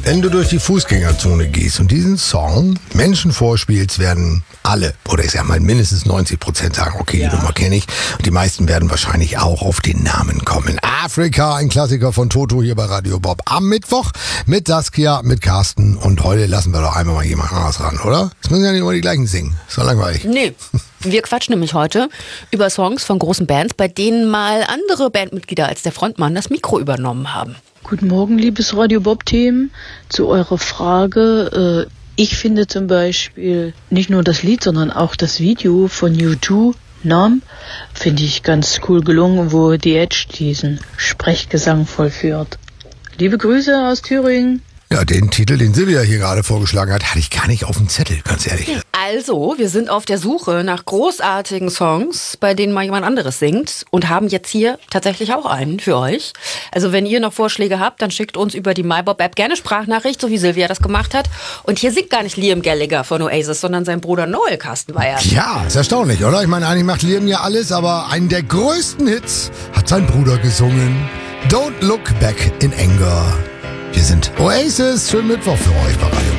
Wenn du durch die Fußgängerzone gehst und diesen Song Menschen vorspielst, werden alle, oder ich sag mal mindestens 90% sagen, okay, die Nummer kenne ich. Und die meisten werden wahrscheinlich auch auf den Namen kommen. Afrika, ein Klassiker von Toto hier bei Radio Bob. Am Mittwoch mit Saskia, mit Carsten. Und heute lassen wir doch einmal mal jemand anderes ran, oder? Es müssen ja nicht immer die gleichen singen. Ist doch langweilig. Nee. Wir quatschen nämlich heute über Songs von großen Bands, bei denen mal andere Bandmitglieder als der Frontmann das Mikro übernommen haben. Guten Morgen, liebes Radio Bob-Team. Zu eurer Frage. Ich finde zum Beispiel nicht nur das Lied, sondern auch das Video von U2, Numb, finde ich ganz cool gelungen, wo The Edge diesen Sprechgesang vollführt. Liebe Grüße aus Thüringen. Ja, den Titel, den Silvia hier gerade vorgeschlagen hat, hatte ich gar nicht auf dem Zettel, ganz ehrlich. Also, wir sind auf der Suche nach großartigen Songs, bei denen mal jemand anderes singt und haben jetzt hier tatsächlich auch einen für euch. Also, wenn ihr noch Vorschläge habt, dann schickt uns über die MyBob-App gerne Sprachnachricht, so wie Silvia das gemacht hat. Und hier singt gar nicht Liam Gallagher von Oasis, sondern sein Bruder Noel, Carsten Weyer. Ja, ist erstaunlich, oder? Ich meine, eigentlich macht Liam ja alles, aber einen der größten Hits hat sein Bruder gesungen. Don't Look Back in Anger. Wir sind Oasis. Schönen Mittwoch für euch bei Radio